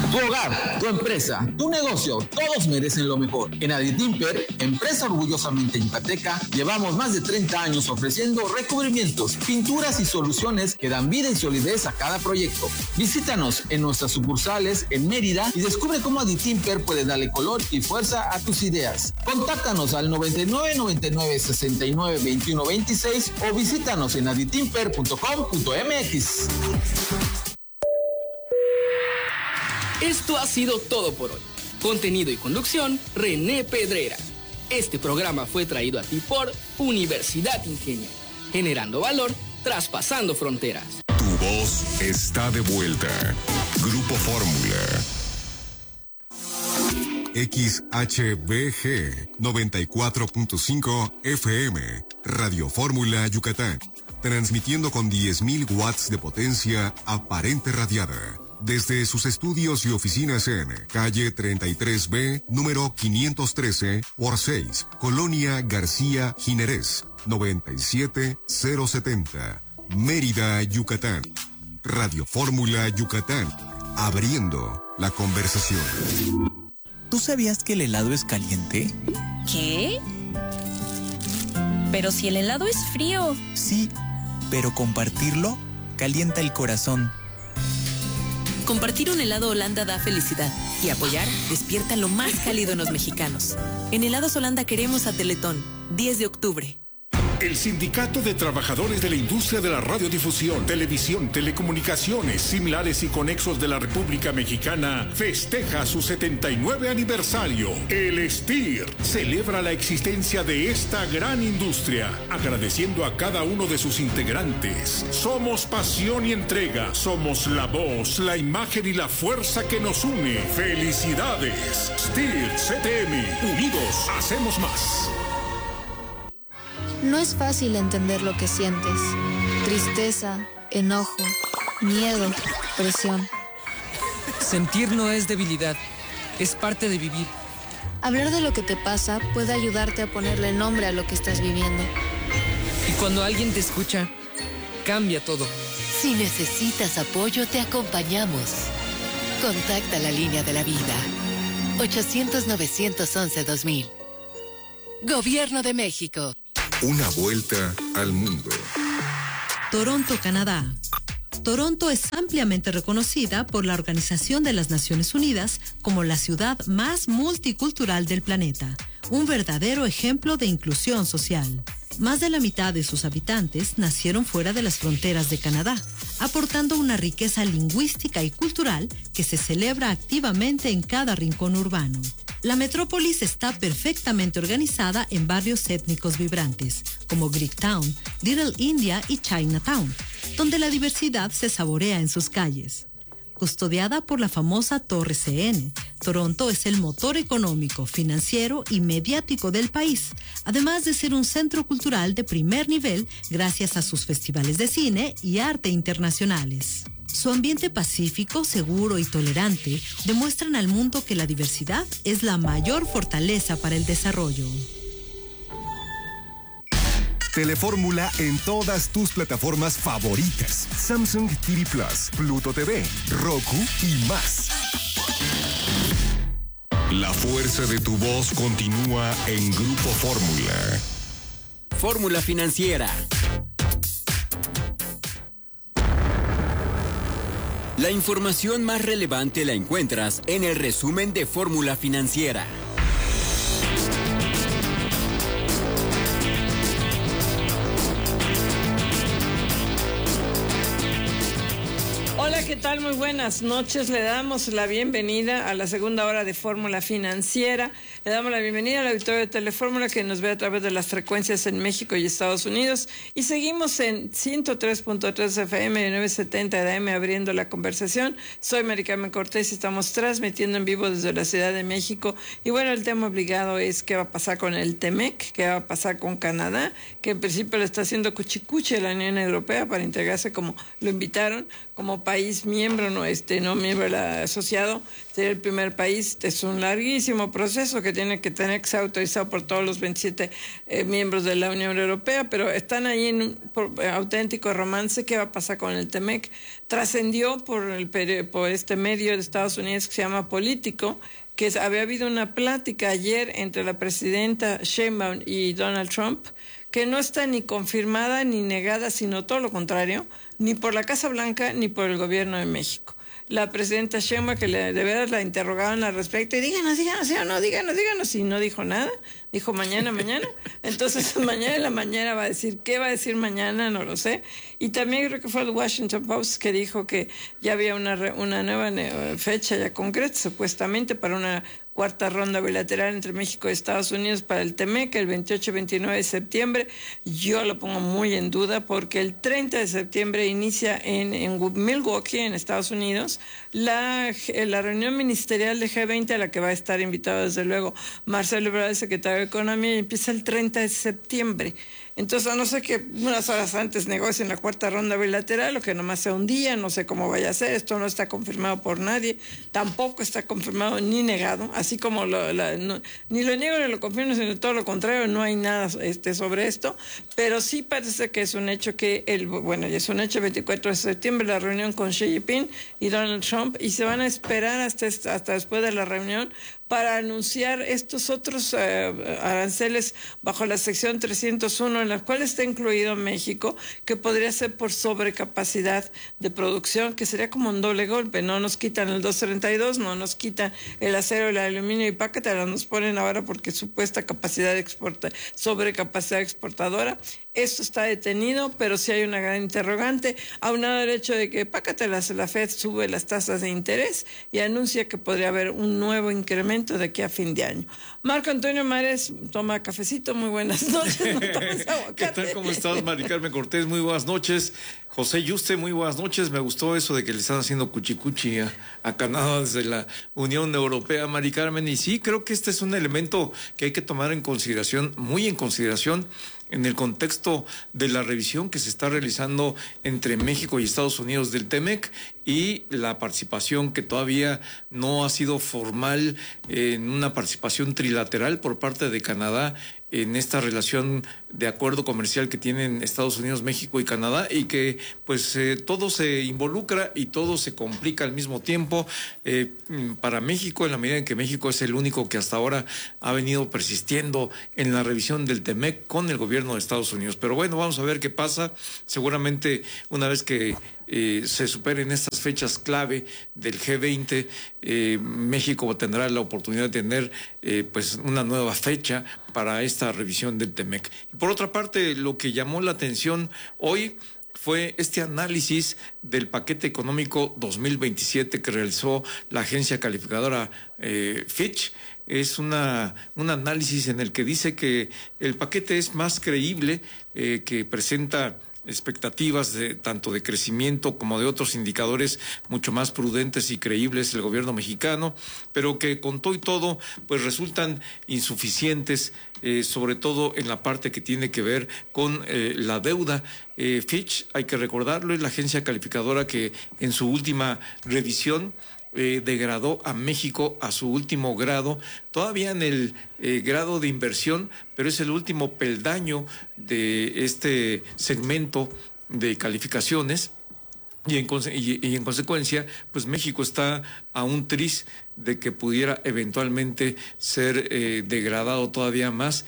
Tu hogar, tu empresa, tu negocio, todos merecen lo mejor. En Aditimper, empresa orgullosamente yucateca, llevamos más de 30 años ofreciendo recubrimientos, pinturas y soluciones que dan vida y solidez a cada proyecto. Visítanos en nuestras sucursales en Mérida y descubre cómo Aditimper puede darle color y fuerza a tus ideas. Contáctanos al 99 99 69 21 26 o visítanos en aditimper.com.mx. Esto ha sido todo por hoy. Contenido y conducción, René Pedrera. Este programa fue traído a ti por Universidad Ingenio, generando valor, traspasando fronteras. Tu voz está de vuelta. Grupo Fórmula. XHBG 94.5 FM, Radio Fórmula Yucatán. Transmitiendo con 10.000 watts de potencia aparente radiada. Desde sus estudios y oficinas en calle 33B, número 513 por 6, Colonia García Ginerés, 97070, Mérida, Yucatán. Radio Fórmula Yucatán, abriendo la conversación. ¿Tú sabías que el helado es caliente? ¿Qué? Pero si el helado es frío. Sí, pero compartirlo calienta el corazón. Compartir un helado Holanda da felicidad y apoyar despierta lo más cálido en los mexicanos. En Helados Holanda queremos a Teletón, 10 de octubre. El Sindicato de Trabajadores de la Industria de la Radiodifusión, Televisión, Telecomunicaciones, Similares y Conexos de la República Mexicana festeja su 79 aniversario. El STIR celebra la existencia de esta gran industria, agradeciendo a cada uno de sus integrantes. Somos pasión y entrega, somos la voz, la imagen y la fuerza que nos une. ¡Felicidades! STIR CTM, unidos hacemos más. No es fácil entender lo que sientes. Tristeza, enojo, miedo, presión. Sentir no es debilidad, es parte de vivir. Hablar de lo que te pasa puede ayudarte a ponerle nombre a lo que estás viviendo. Y cuando alguien te escucha, cambia todo. Si necesitas apoyo, te acompañamos. Contacta la línea de la vida. 800-911-2000. Gobierno de México. Una vuelta al mundo. Toronto, Canadá. Toronto es ampliamente reconocida por la Organización de las Naciones Unidas como la ciudad más multicultural del planeta, un verdadero ejemplo de inclusión social. Más de la mitad de sus habitantes nacieron fuera de las fronteras de Canadá, aportando una riqueza lingüística y cultural que se celebra activamente en cada rincón urbano. La metrópolis está perfectamente organizada en barrios étnicos vibrantes, como Greektown, Little India y Chinatown, donde la diversidad se saborea en sus calles. Custodiada por la famosa Torre CN, Toronto es el motor económico, financiero y mediático del país, además de ser un centro cultural de primer nivel gracias a sus festivales de cine y arte internacionales. Su ambiente pacífico, seguro y tolerante demuestran al mundo que la diversidad es la mayor fortaleza para el desarrollo. Telefórmula en todas tus plataformas favoritas. Samsung TV Plus, Pluto TV, Roku y más. La fuerza de tu voz continúa en Grupo Fórmula. Fórmula Financiera. La información más relevante la encuentras en el resumen de Fórmula Financiera. Hola, ¿qué tal? Muy buenas noches. Le damos la bienvenida a la segunda hora de Fórmula Financiera. Le damos la bienvenida al auditorio de Telefórmula que nos ve a través de las frecuencias en México y Estados Unidos. Y seguimos en 103.3 FM y 970 de AM abriendo la conversación. Soy Maricarmen Cortés y estamos transmitiendo en vivo desde la Ciudad de México. Y bueno, el tema obligado es qué va a pasar con el TEMEC, qué va a pasar con Canadá, que en principio le está haciendo cuchicuche a la Unión Europea para integrarse como lo invitaron como país miembro, no miembro asociado, sería el primer país. Es un larguísimo proceso que tiene que tener que ser autorizado por todos los 27 miembros de la Unión Europea, pero están ahí en un auténtico romance. ¿Qué va a pasar con el TEMEC? Trascendió por este medio de Estados Unidos que se llama Político, que había habido una plática ayer entre la presidenta Sheinbaum y Donald Trump, que no está ni confirmada ni negada, sino todo lo contrario, ni por la Casa Blanca ni por el gobierno de México. La presidenta Sheinbaum, que de verdad la interrogaban al respecto, y díganos, y no dijo nada, dijo mañana. Entonces mañana en la mañana va a decir, ¿qué va a decir mañana? No lo sé. Y también creo que fue el Washington Post que dijo que ya había una nueva fecha ya concreta, supuestamente, para una cuarta ronda bilateral entre México y Estados Unidos para el TEMEC, el 28 y 29 de septiembre. Yo lo pongo muy en duda porque el 30 de septiembre inicia en Milwaukee, en Estados Unidos, la reunión ministerial de G20 a la que va a estar invitado desde luego Marcelo Ebrard, secretario de Economía, y empieza el 30 de septiembre. Entonces, a no ser que unas horas antes negocien la cuarta ronda bilateral, o que nomás sea un día, no sé cómo vaya a ser, esto no está confirmado por nadie, tampoco está confirmado ni negado, así como ni lo niego ni lo confirmo, sino todo lo contrario, no hay nada sobre esto, pero sí parece que es un hecho es un hecho el 24 de septiembre, la reunión con Xi Jinping y Donald Trump, y se van a esperar hasta después de la reunión para anunciar estos otros aranceles bajo la sección 301, en la cual está incluido México, que podría ser por sobrecapacidad de producción, que sería como un doble golpe. No nos quitan el 232, no nos quitan el acero, el aluminio y pácatela, nos ponen ahora porque supuesta sobrecapacidad exportadora. Esto está detenido, pero sí hay una gran interrogante, aunado al hecho de que pácatelas, la FED sube las tasas de interés y anuncia que podría haber un nuevo incremento de aquí a fin de año. Marco Antonio Mares toma cafecito, muy buenas noches. No tomes aguacate. ¿Qué tal? ¿Cómo estás, Mari Carmen Cortés? Muy buenas noches. José Yuste, muy buenas noches. Me gustó eso de que le están haciendo cuchicuchi a Canadá desde la Unión Europea, Mari Carmen. Y sí, creo que este es un elemento que hay que tomar en consideración, muy en consideración, en el contexto de la revisión que se está realizando entre México y Estados Unidos del TEMEC y la participación que todavía no ha sido formal en una participación trilateral por parte de Canadá en esta relación de acuerdo comercial que tienen Estados Unidos, México y Canadá, y que pues todo se involucra y todo se complica al mismo tiempo para México, en la medida en que México es el único que hasta ahora ha venido persistiendo en la revisión del TEMEC con el gobierno de Estados Unidos. Pero bueno, vamos a ver qué pasa. Seguramente una vez que se superen estas fechas clave del G20, México tendrá la oportunidad de tener pues una nueva fecha para esta revisión del TEMEC. Y por otra parte, lo que llamó la atención hoy fue este análisis del paquete económico 2027 que realizó la agencia calificadora Fitch. Es un análisis en el que dice que el paquete es más creíble, que presenta expectativas tanto de crecimiento como de otros indicadores mucho más prudentes y creíbles del gobierno mexicano, pero que con todo y todo pues resultan insuficientes, sobre todo en la parte que tiene que ver con la deuda. Fitch, hay que recordarlo, es la agencia calificadora que en su última revisión degradó a México a su último grado, todavía en el grado de inversión, pero es el último peldaño de este segmento de calificaciones. Y en consecuencia, pues México está a un tris de que pudiera eventualmente ser degradado todavía más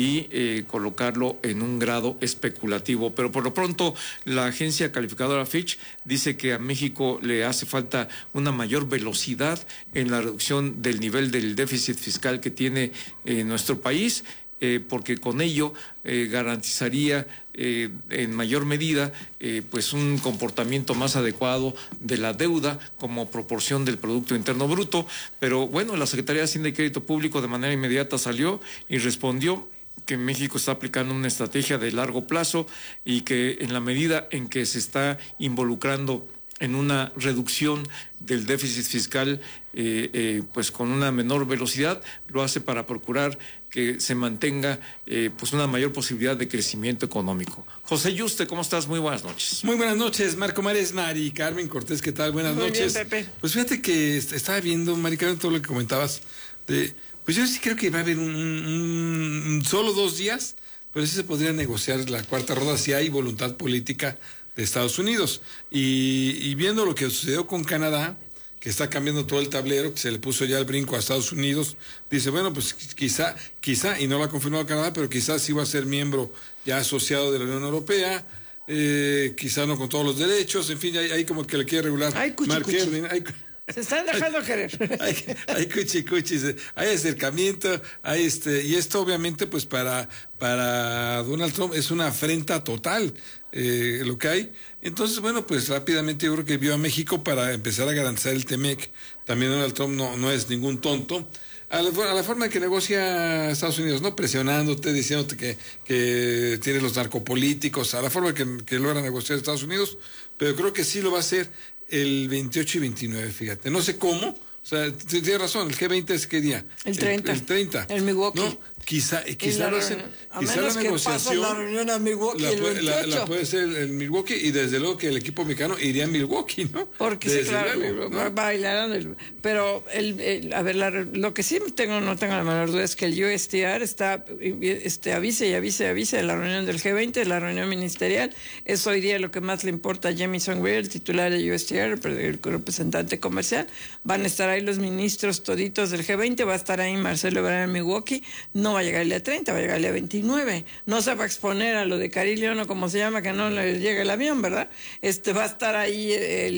y colocarlo en un grado especulativo. Pero por lo pronto la agencia calificadora Fitch dice que a México le hace falta una mayor velocidad en la reducción del nivel del déficit fiscal que tiene nuestro país, porque con ello garantizaría en mayor medida pues un comportamiento más adecuado de la deuda como proporción del Producto Interno Bruto. Pero bueno, la Secretaría de Hacienda y Crédito Público de manera inmediata salió y respondió que México está aplicando una estrategia de largo plazo y que en la medida en que se está involucrando en una reducción del déficit fiscal pues con una menor velocidad, lo hace para procurar que se mantenga pues una mayor posibilidad de crecimiento económico. José Yuste, ¿cómo estás? Muy buenas noches. Muy buenas noches, Marco Mares, Mari Carmen Cortés, ¿qué tal? Buenas noches. Bien, Pepe. Pues fíjate que estaba viendo, Mari Carmen, todo lo que comentabas. Pues yo sí creo que va a haber solo 2 días, pero sí se podría negociar la cuarta ronda si hay voluntad política de Estados Unidos. Y viendo lo que sucedió con Canadá, que está cambiando todo el tablero, que se le puso ya el brinco a Estados Unidos, dice, bueno, pues quizá, y no lo ha confirmado Canadá, pero quizás sí va a ser miembro ya asociado de la Unión Europea, quizá no con todos los derechos, en fin, hay como que le quiere regular. Se están dejando querer. Hay cuchicuchis, hay acercamiento, y esto obviamente pues para Donald Trump es una afrenta total lo que hay. Entonces, bueno, pues rápidamente yo creo que vio a México para empezar a garantizar el TEMEC. También Donald Trump no es ningún tonto. A la forma en que negocia Estados Unidos, ¿no? Presionándote, diciéndote que tiene los narcopolíticos, a la forma que logra negociar Estados Unidos, pero creo que sí lo va a hacer el 28 y 29, fíjate. No sé cómo, o sea, tienes razón, el G20 es ¿qué día? El 30. El 30. El Milwaukee. No, quizá a menos que pase la reunión a Milwaukee la puede ser el Milwaukee, y desde luego que el equipo mexicano iría a Milwaukee, ¿no? Porque sí, claro, bailarán. Pero a ver, lo que sí no tengo la menor duda es que el USTR está avise de la reunión del G20, de la reunión ministerial. Es hoy día lo que más le importa a Jamieson Greer, el titular de USTR, el representante comercial. Van a estar ahí los ministros toditos del G20, va a estar ahí Marcelo Ebrard en Milwaukee. No va a llegar el día 30, va a llegar el día 29. No se va a exponer a lo de Carilion o como se llama, que no le llega el avión, ¿verdad? Va a estar ahí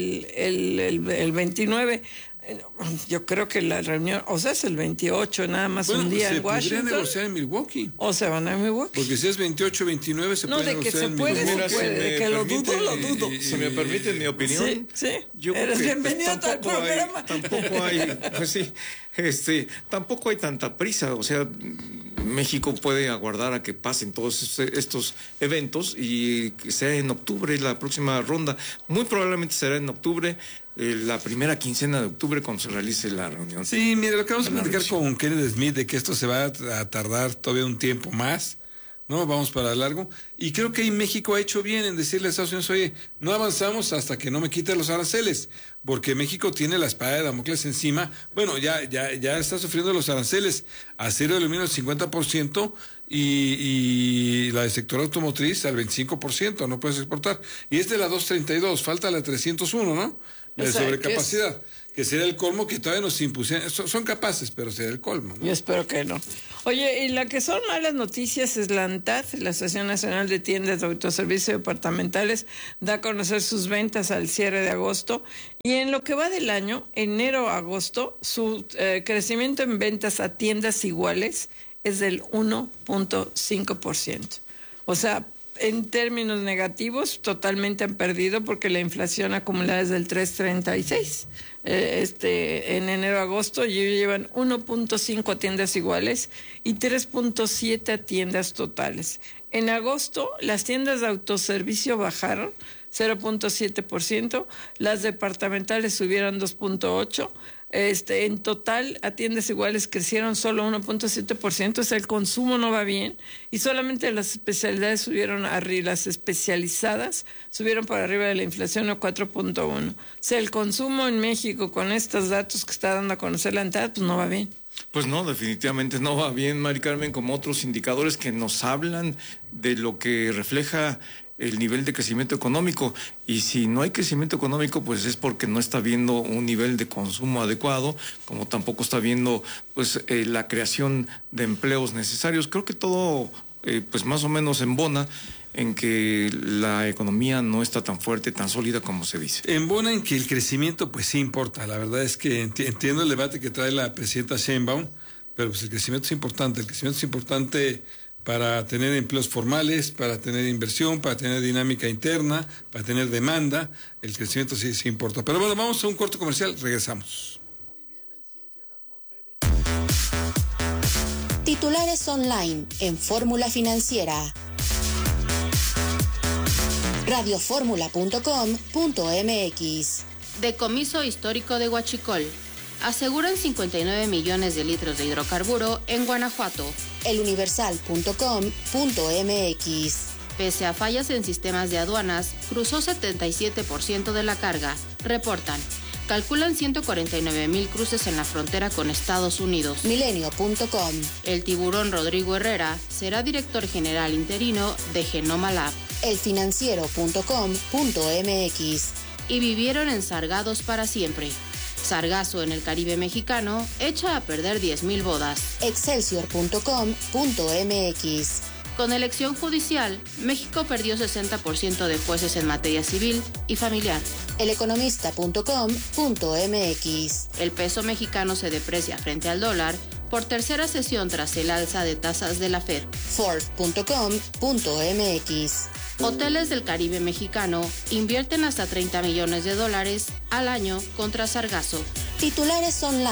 el 29. Yo creo que la reunión, o sea, es el 28, nada más un día en Washington. Se podría negociar en Milwaukee. O se van a Milwaukee. Porque si es 28, 29, se puede negociar en Milwaukee. No, de que se puede, de que lo dudo. Si me permiten mi opinión. Sí. Yo eres bienvenido al programa. Tampoco hay, pues sí, tampoco hay tanta prisa, o sea, México puede aguardar a que pasen todos estos eventos y que sea en octubre la próxima ronda. Muy probablemente será en octubre, la primera quincena de octubre cuando se realice la reunión. Sí, mire, lo que vamos a platicar con Kenneth Smith de que esto se va a tardar todavía un tiempo más, ¿no? Vamos para largo. Y creo que ahí México ha hecho bien en decirle a Estados Unidos, oye, no avanzamos hasta que no me quite los aranceles, porque México tiene la espada de Damocles encima. Bueno, ya está sufriendo los aranceles. Acero y aluminio al 50% y la del sector automotriz al 25%, no puedes exportar. Y es de la 232, falta la 301, ¿no? De sobrecapacidad. Que sería el colmo, que todavía nos impusieron. Son capaces, pero sería el colmo, ¿no? Yo espero que no. Oye, y la que son malas noticias es la ANTAD, la Asociación Nacional de Tiendas de Autoservicio Departamentales, da a conocer sus ventas al cierre de agosto. Y en lo que va del año, enero a agosto, su crecimiento en ventas a tiendas iguales es del 1.5%. O sea, en términos negativos, totalmente han perdido porque la inflación acumulada es del 3.36. En enero-agosto llevan 1.5 a tiendas iguales y 3.7 a tiendas totales. En agosto, las tiendas de autoservicio bajaron 0.7%, las departamentales subieron 2.8%. En total, a tiendas iguales crecieron solo 1.7%, o sea, el consumo no va bien y solamente las especialidades subieron arriba, las especializadas subieron por arriba de la inflación a 4.1%. O sea, el consumo en México con estos datos que está dando a conocer la ANTAD, pues no va bien. Pues no, definitivamente no va bien, Mari Carmen, como otros indicadores que nos hablan de lo que refleja el nivel de crecimiento económico, y si no hay crecimiento económico, pues es porque no está habiendo un nivel de consumo adecuado, como tampoco está habiendo pues la creación de empleos necesarios. Creo que todo pues más o menos embona en que la economía no está tan fuerte, tan sólida como se dice. Embona en que el crecimiento pues sí importa. La verdad es que entiendo el debate que trae la presidenta Sheinbaum, pero pues el crecimiento es importante. El crecimiento es importante para tener empleos formales, para tener inversión, para tener dinámica interna, para tener demanda. El crecimiento sí importa. Pero bueno, vamos a un corto comercial, regresamos. Titulares online en Fórmula Financiera. Radioformula.com.mx. Decomiso histórico de Huachicol. aseguran 59 millones de litros de hidrocarburo en Guanajuato. eluniversal.com.mx. Pese a fallas en sistemas de aduanas, cruzó 77% de la carga. Reportan. Calculan 149,000 cruces en la frontera con Estados Unidos. Milenio.com. El tiburón Rodrigo Herrera será director general interino de Genoma Lab. Elfinanciero.com.mx. Y vivieron ensargados para siempre. Sargazo en el Caribe mexicano echa a perder 10,000 bodas. Excelsior.com.mx. Con elección judicial, México perdió 60% de jueces en materia civil y familiar. Eleconomista.com.mx. El peso mexicano se deprecia frente al dólar por tercera sesión tras el alza de tasas de la Fed. Forbes.com.mx. Hoteles del Caribe mexicano invierten hasta $30 millones al año contra sargazo. Titulares online.